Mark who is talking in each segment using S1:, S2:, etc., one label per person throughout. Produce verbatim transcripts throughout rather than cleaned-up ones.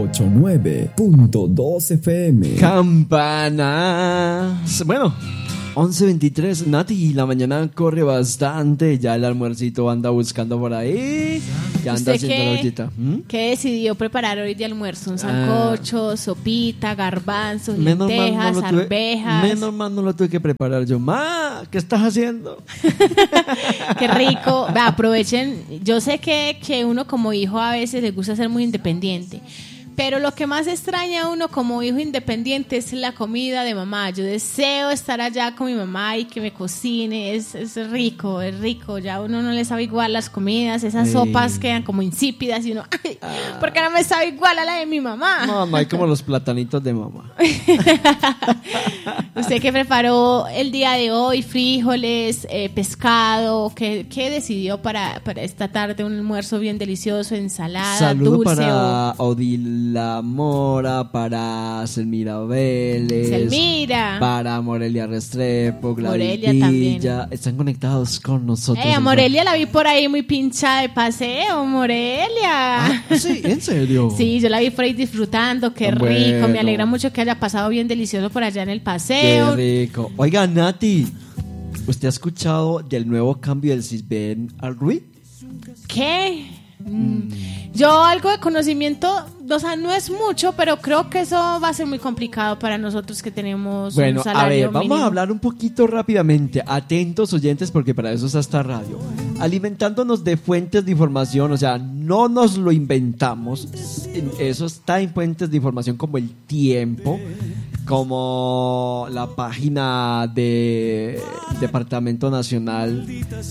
S1: ochenta y nueve punto dos F M.
S2: Campanas. Bueno, once veintitrés. Nati, la mañana corre bastante. Ya el almuercito anda buscando por ahí. Ya anda haciendo
S3: qué,
S2: la ollita. ¿Mm?
S3: ¿Qué decidió preparar hoy de almuerzo? ¿Un sancocho, ah. sopita, garbanzos, lentejas,
S2: no
S3: arvejas?
S2: Menos mal no lo tuve que preparar yo. Ma, ¿qué estás haciendo?
S3: Qué rico. Va, aprovechen. Yo sé que, que uno como hijo a veces le gusta ser muy independiente. Pero lo que más extraña a uno como hijo independiente es la comida de mamá. Yo deseo estar allá con mi mamá y que me cocine. Es, es rico, es rico. Ya uno no le sabe igual las comidas. Esas sí. sopas quedan como insípidas y uno, ay, ah. ¿por qué no me sabe igual a la de mi mamá?
S2: Mamá, hay como los platanitos de mamá.
S3: ¿Usted qué preparó el día de hoy? Frijoles, eh, pescado. ¿Qué, qué decidió para, para esta tarde? Un almuerzo bien delicioso, ensalada,
S2: Saludo
S3: dulce.
S2: para
S3: o...
S2: Odil La Mora, para Selmira Vélez,
S3: Selmira,
S2: para Morelia Restrepo, Gladys
S3: Morelia
S2: Villa,
S3: también.
S2: Están conectados con nosotros.
S3: Eh, a Morelia la vi por ahí muy pinchada de paseo, Morelia.
S2: Ah, sí, ¿en serio?
S3: Sí, yo la vi por ahí disfrutando, qué bueno. rico, me alegra mucho que haya pasado bien delicioso por allá en el paseo.
S2: Qué rico. Oiga, Nati, ¿usted ha escuchado del nuevo cambio del Sisbén al R U I?
S3: ¿Qué? Mm. Yo algo de conocimiento, o sea, no es mucho, pero creo que eso va a ser muy complicado para nosotros que tenemos
S2: bueno,
S3: un salario
S2: a ver, vamos
S3: mínimo.
S2: a hablar un poquito rápidamente, atentos oyentes, porque para eso está esta radio, alimentándonos de fuentes de información, o sea, no nos lo inventamos, eso está en fuentes de información como El Tiempo, como la página de Departamento Nacional,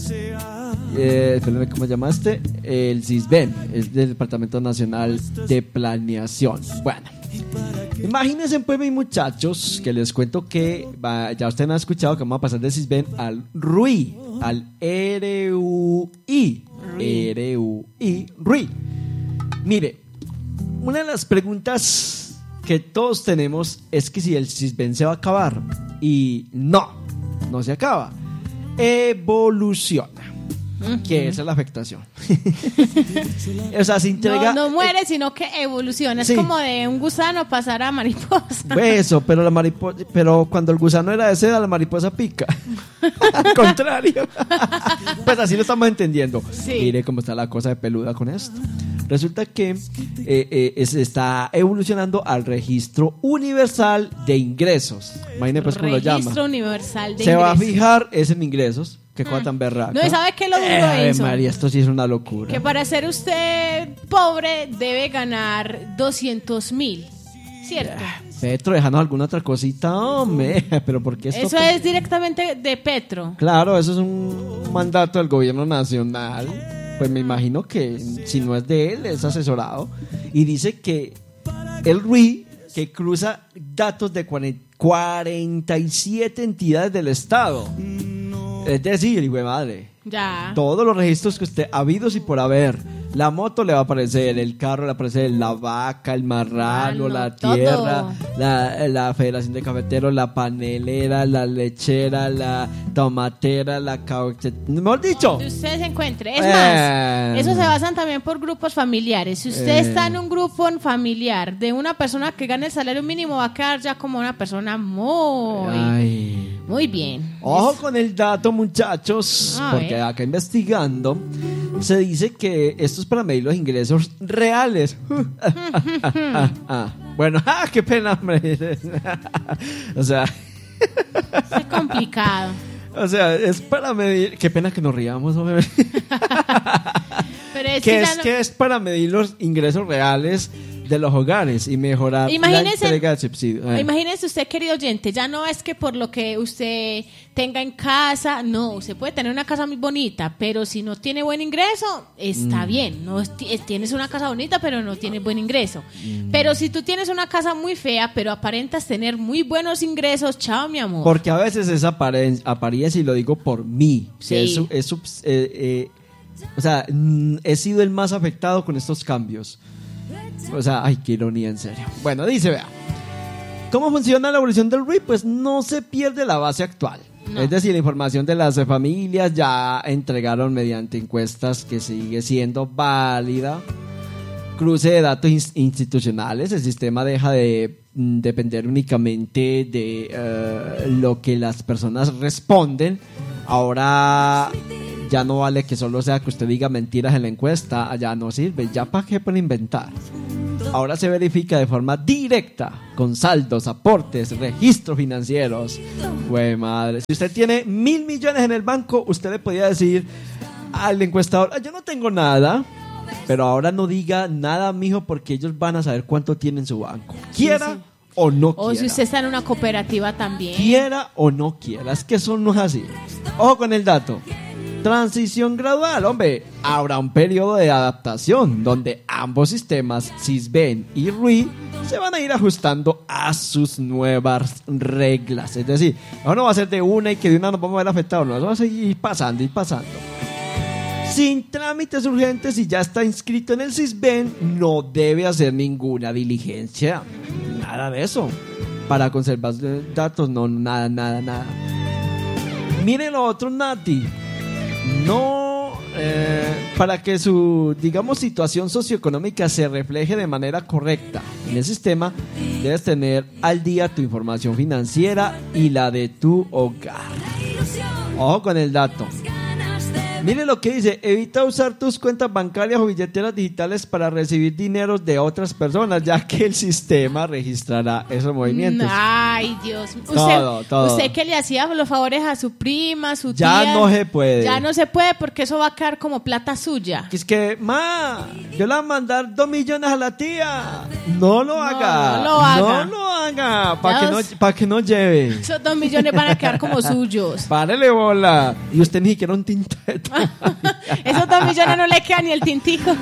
S2: eh, ¿cómo llamaste? El Sisbén, el del Departamento Nacional de Planeación. Bueno, imagínense pues mis muchachos que les cuento que va, ya ustedes han escuchado que vamos a pasar del Sisbén al R U I, al R U I, R U I, R U I. Mire, una de las preguntas que todos tenemos es que si el Sisbén se va a acabar, y no, no se acaba, evoluciona. Uh-huh. Que esa es la afectación. O sea, se entrega.
S3: No, no muere, sino que evoluciona. Sí. Es como de un gusano pasar a mariposa.
S2: Eso, pero la mariposa, pero cuando el gusano era de seda, la mariposa pica. Al contrario. Pues así lo estamos entendiendo. Sí. Mire cómo está la cosa de peluda con esto. Resulta que eh, eh, se está evolucionando al registro universal de ingresos. Imagínate pues cómo lo llama.
S3: Registro universal de
S2: se
S3: ingresos.
S2: Va a fijar es en ingresos. Qué cosa tan berraca.
S3: No, ¿y sabe qué es lo duro de
S2: eh,
S3: eso?
S2: María, esto sí es una locura.
S3: Que para ser usted pobre debe ganar doscientos mil, ¿cierto?
S2: Eh, Petro, déjanos alguna otra cosita, hombre. Pero ¿por qué esto?
S3: Eso es directamente de Petro.
S2: Claro, eso es un mandato del gobierno nacional. Pues me imagino que si no es de él, es asesorado. Y dice que el R U I, que cruza datos de cuarenta y siete entidades del Estado. Es decir, hijo de madre,
S3: ya.
S2: Todos los registros que usted ha habido y por haber. La moto le va a aparecer, el carro le va a aparecer, la vaca, el marrano, ah, no, la tierra, la, la Federación de Cafeteros, la panelera, la lechera, la tomatera, la cauchetera. Mejor dicho,
S3: donde usted se encuentre. Es eh, más, eso se basan también por grupos familiares. Si usted eh, está en un grupo familiar de una persona que gana el salario mínimo, va a quedar ya como una persona muy, ay. muy bien.
S2: Ojo con el dato, muchachos, a porque ver. Acá investigando se dice que esto es para medir los ingresos reales. Bueno, ah, qué pena, hombre. O sea,
S3: es complicado.
S2: O sea, es para medir. Qué pena que nos riamos, hombre.
S3: Pero es
S2: que,
S3: que
S2: es
S3: no...
S2: que es para medir los ingresos reales de los hogares y mejorar imagínese, la entrega de subsidio.
S3: Imagínese usted, querido oyente, ya no es que por lo que usted tenga en casa, no, usted puede tener una casa muy bonita, pero si no tiene buen ingreso, está mm. bien, no tienes una casa bonita, pero no tienes buen ingreso. Mm. Pero si tú tienes una casa muy fea, pero aparentas tener muy buenos ingresos, chao, mi amor.
S2: Porque a veces esa apariencia, y lo digo por mí, sí. es, es, es, eh, eh, o sea, he sido el más afectado con estos cambios. O sea, ay, qué ironía, en serio. Bueno, dice, vea, ¿cómo funciona la evolución del R U I? Pues no se pierde la base actual. No. Es decir, la información de las familias ya entregaron mediante encuestas que sigue siendo válida. cruce de datos in- institucionales. El sistema deja de mm, depender únicamente de eh, lo que las personas responden. Ahora ya no vale que solo sea que usted diga mentiras en la encuesta, ya no sirve, ya para qué pueden inventar. Ahora se verifica de forma directa, con saldos, aportes, registros financieros. Güey, madre. Si usted tiene mil millones en el banco, usted le podía decir al encuestador, ah, yo no tengo nada, pero ahora no diga nada, mijo, porque ellos van a saber cuánto tiene en su banco. Quiera
S3: Sí, sí.
S2: o no
S3: O
S2: quiera.
S3: si usted está en una cooperativa también.
S2: Quiera o no quiera. Es que eso no es así. Ojo con el dato. Transición gradual, hombre. Habrá un periodo de adaptación donde ambos sistemas, Sisbén y R U I, se van a ir ajustando a sus nuevas reglas. Es decir, ahora no va a ser de una y que de una nos vamos a ver afectados. No, eso va a seguir pasando y pasando. Sin trámites urgentes y ya está inscrito en el Sisbén, no debe hacer ninguna diligencia. Nada de eso. Para conservar datos, no, nada, nada, nada. Miren lo otro, Nati. No, eh, para que su, digamos, situación socioeconómica se refleje de manera correcta en el sistema, debes tener al día tu información financiera y la de tu hogar. Ojo con el dato. Mire lo que dice: evita usar tus cuentas bancarias o billeteras digitales para recibir dineros de otras personas, ya que el sistema registrará esos movimientos.
S3: Ay, Dios. Usted,
S2: Todo, todo.
S3: usted que le hacía los favores a su prima, a su
S2: Ya
S3: tía.
S2: no se puede.
S3: Ya no se puede porque eso va a quedar como plata suya.
S2: Que es que, ma, yo le voy a mandar dos millones a la tía. No lo haga.
S3: no lo haga.
S2: No lo haga. Para que,
S3: Ya
S2: no,
S3: os-
S2: pa' que no lleve.
S3: Esos dos millones van a quedar como suyos.
S2: Párele bola. Y usted ni siquiera un tinteto.
S3: Esos dos millones no le queda ni el tintico.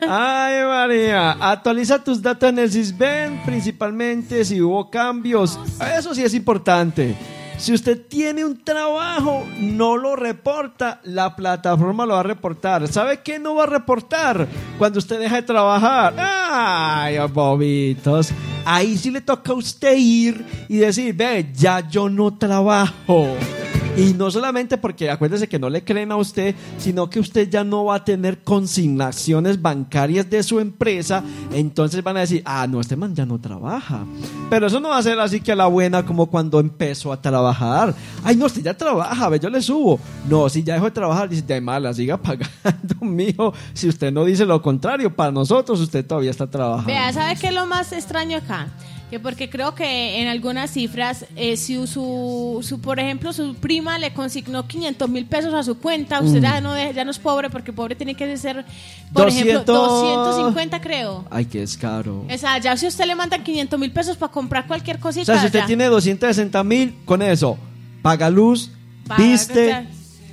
S2: Ay, María. Actualiza tus datos en el Sisbén, principalmente si hubo cambios. Eso sí es importante. Si usted tiene un trabajo, no lo reporta, la plataforma lo va a reportar. ¿Sabe qué no va a reportar? Cuando usted deja de trabajar. Ay, bobitos. Ahí sí le toca a usted ir y decir, ve, ya yo no trabajo. Y no solamente porque acuérdese que no le creen a usted, sino que usted ya no va a tener consignaciones bancarias de su empresa. Entonces van a decir, ah, no, este man ya no trabaja. Pero eso no va a ser así que a la buena como cuando empezó a trabajar. Ay, no, usted ya trabaja, ve, yo le subo. No, si ya dejó de trabajar, dice, de mala, siga pagando, mijo. Si usted no dice lo contrario, para nosotros usted todavía está trabajando.
S3: Vea, ¿sabe qué es lo más extraño acá? Que porque creo que en algunas cifras, eh, si su, su, por ejemplo, su prima le consignó quinientos mil pesos a su cuenta, usted
S2: Mm.
S3: ya, no de- ya no es pobre, porque pobre tiene que ser, por ejemplo,
S2: doscientos
S3: doscientos cincuenta, creo.
S2: Ay, que es caro.
S3: O sea, ya si usted le mandan quinientos mil pesos para comprar cualquier
S2: O
S3: cosita,
S2: sea, si usted
S3: ya.
S2: tiene doscientos sesenta mil, con eso, paga luz,
S3: Paga,
S2: viste,
S3: ya.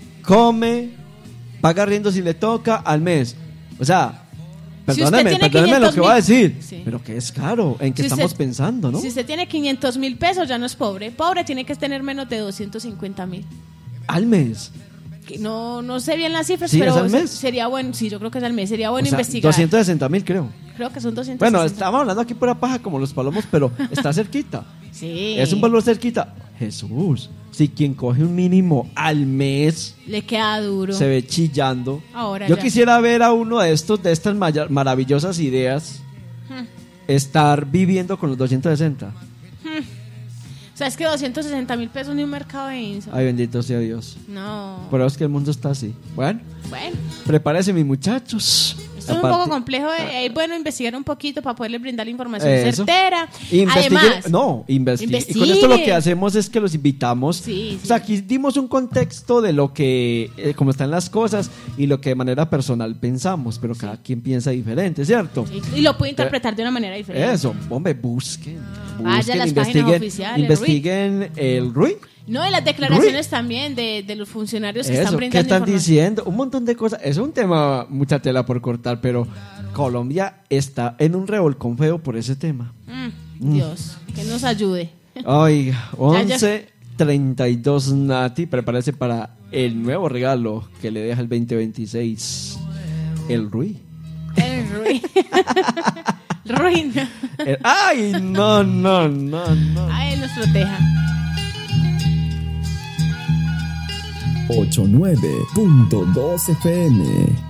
S2: come, paga riendo si le toca al mes. O sea,
S3: Si
S2: perdóneme,
S3: usted tiene
S2: perdóneme lo
S3: quinientos
S2: que va a
S3: mil,
S2: decir,
S3: sí.
S2: pero que es caro, en que
S3: Si
S2: estamos
S3: usted-
S2: pensando, ¿no?
S3: Si usted tiene quinientos mil pesos, ya no es pobre. Pobre tiene que tener menos de doscientos cincuenta mil.
S2: Al mes.
S3: Que No, no sé bien las cifras,
S2: Sí,
S3: pero
S2: ¿es al mes?
S3: sería bueno, sí, yo creo que es al mes, sería bueno
S2: O sea,
S3: investigar.
S2: doscientos sesenta mil, creo.
S3: Creo que son doscientos
S2: Bueno,
S3: sesenta.
S2: estamos hablando aquí pura paja como los palomos, pero está cerquita.
S3: Sí.
S2: Es un valor cerquita. Jesús, si quien coge un mínimo al mes
S3: Le queda duro.
S2: se ve chillando.
S3: Ahora
S2: Yo
S3: ya.
S2: quisiera ver a uno de estos, de estas maya- maravillosas ideas,
S3: Hmm.
S2: estar viviendo con los doscientos sesenta.
S3: O sea, es que doscientos sesenta mil pesos ni un mercado de Inso.
S2: Ay, bendito sea Dios.
S3: No.
S2: Pero es que el mundo está así. Bueno,
S3: Bueno,
S2: prepárense, mis muchachos.
S3: esto es un
S2: Aparte-
S3: poco complejo. eh, Es bueno investigar un poquito para poderle brindar la información
S2: Eso.
S3: certera.
S2: Investiguen-
S3: Además,
S2: no, investiguen. Y con
S3: investigue.
S2: esto lo que hacemos es que los invitamos.
S3: Sí,
S2: O
S3: sí.
S2: sea, aquí dimos un contexto de lo que, eh, cómo están las cosas y lo que de manera personal pensamos, pero cada quien piensa diferente, ¿cierto?
S3: y, y lo puede interpretar de una manera diferente.
S2: Eso, hombre, busquen.
S3: Vaya
S2: busquen,
S3: a las páginas
S2: investiguen,
S3: oficiales,
S2: investiguen el R U I.
S3: No, y las declaraciones también de, de los funcionarios que están
S2: Eso, ¿qué
S3: brindando
S2: están
S3: información.
S2: diciendo? Un montón de cosas. Es un tema, mucha tela por cortar, pero Colombia está en un revolcón feo por ese tema.
S3: Mm, Dios, que nos ayude.
S2: Ay,
S3: Ya,
S2: once treinta y dos Nati, prepárese para el nuevo regalo que le deja el veinte veintiséis. El R U I.
S3: El ruin. Ruin.
S2: El- ay, no, no, no, no.
S3: Ay, él nos proteja.
S1: ochenta y nueve punto dos F M.